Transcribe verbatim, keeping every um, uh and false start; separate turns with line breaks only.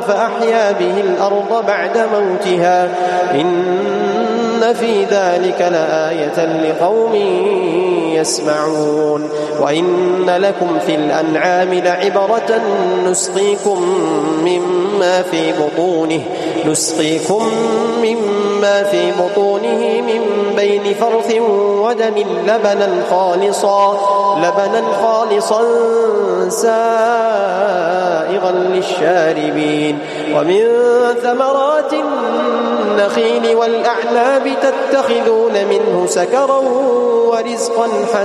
فأحيا به الأرض بعد موتها إن في ذلك لآية لقوم يسمعون. وإن لكم في الأنعام لعبرة نسقيكم مما في بطونه نسقيكم مما في بطونه من بين فرث ودم لبنا خالصا لبنا خالصا سائغا للشاربين. ومن ثمرات النخيل والأعناب تتخذون منه سكرا ورزقا حسنا